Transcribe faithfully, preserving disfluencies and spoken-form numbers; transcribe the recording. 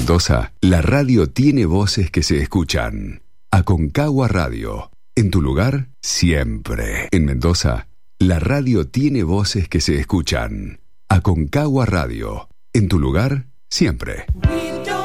Mendoza, la radio tiene voces que se escuchan. Aconcagua Radio. En tu lugar, siempre. En Mendoza, la radio tiene voces que se escuchan. Aconcagua Radio. En tu lugar, siempre.